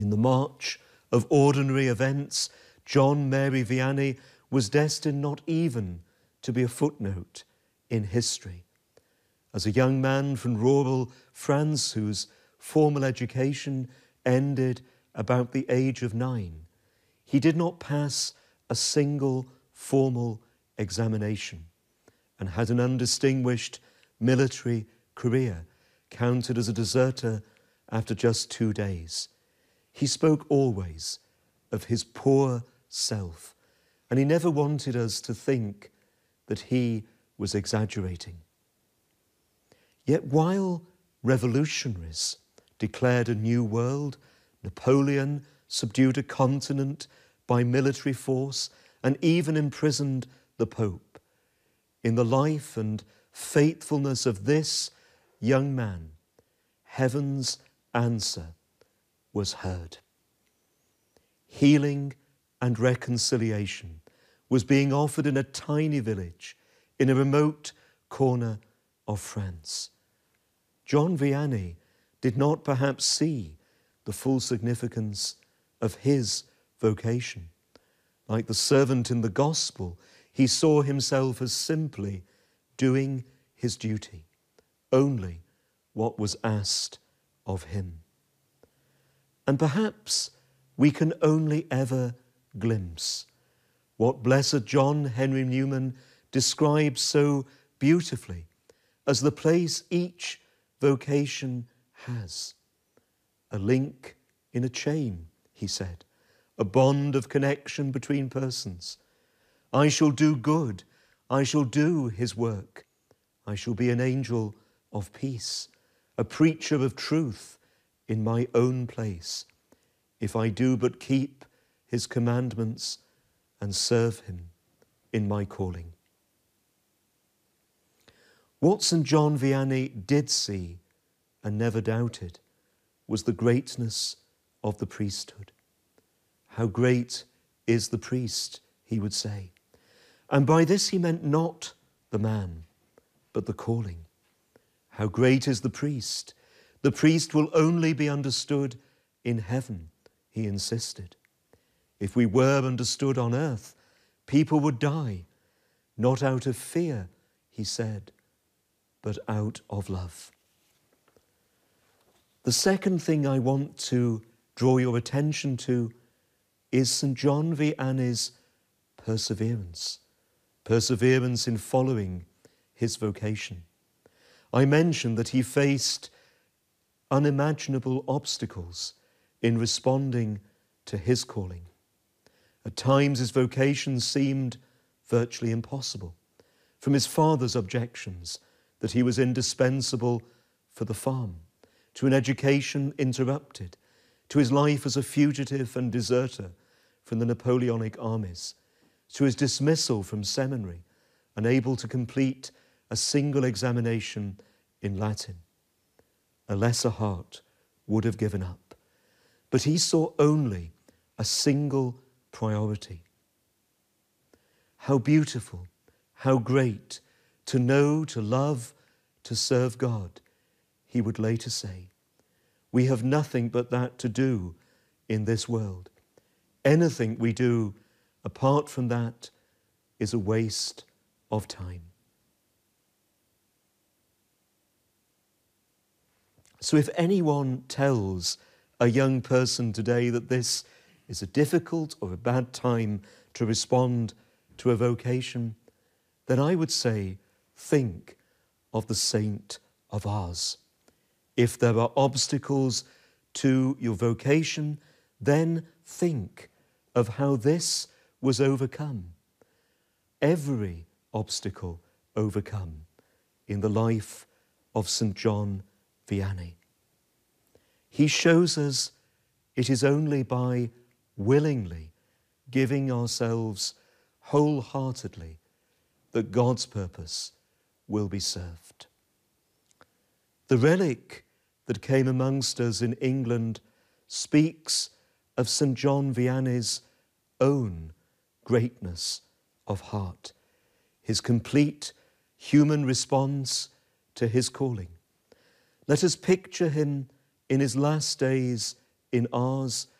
In the march of ordinary events, John Mary Vianney was destined not even to be a footnote in history. As a young man from rural France whose formal education ended about the age of 9, he did not pass a single formal examination and had an undistinguished military career, counted as a deserter after just 2 days. He spoke always of his poor self, and he never wanted us to think that he was exaggerating. Yet while revolutionaries declared a new world, Napoleon subdued a continent by military force and even imprisoned the Pope, in the life and faithfulness of this young man, heaven's answer was heard. Healing and reconciliation was being offered in a tiny village in a remote corner of France. John Vianney did not perhaps see the full significance of his vocation. Like the servant in the gospel, he saw himself as simply doing his duty, only what was asked of him. And perhaps we can only ever glimpse what Blessed John Henry Newman describes so beautifully as the place each vocation has. A link in a chain, he said, a bond of connection between persons. I shall do good, I shall do his work. I shall be an angel of peace, a preacher of truth in my own place, if I do but keep his commandments and serve him in my calling. What St. John Vianney did see and never doubted was the greatness of the priesthood. How great is the priest, he would say. And by this he meant not the man, but the calling. How great is the priest? The priest will only be understood in heaven, he insisted. If we were understood on earth, people would die, not out of fear, he said, but out of love. The second thing I want to draw your attention to is St. John Vianney's perseverance in following his vocation. I mentioned that he faced unimaginable obstacles in responding to his calling. At times his vocation seemed virtually impossible, from his father's objections that he was indispensable for the farm, to an education interrupted, to his life as a fugitive and deserter from the Napoleonic armies, to his dismissal from seminary, unable to complete a single examination in Latin. A lesser heart would have given up, but he saw only a single priority. How beautiful, how great to know, to love, to serve God, he would later say. We have nothing but that to do in this world. Anything we do apart from that is a waste of time. So if anyone tells a young person today that this is a difficult or a bad time to respond to a vocation, then I would say, think of the Saint of Ars. If there are obstacles to your vocation, then think of how this was overcome. Every obstacle overcome in the life of St. John Vianney. He shows us it is only by willingly giving ourselves wholeheartedly that God's purpose will be served. The relic that came amongst us in England speaks of St. John Vianney's own greatness of heart, his complete human response to his calling. Let us picture him in his last days in ours